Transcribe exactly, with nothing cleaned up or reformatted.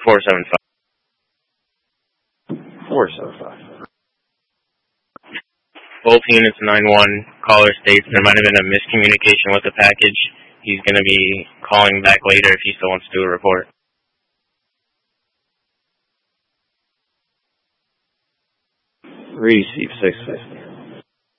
four seven five. four seven five. Both units nine one. Caller states there might have been a miscommunication with the package. He's going to be calling back later if he still wants to do a report. Receive six fifty.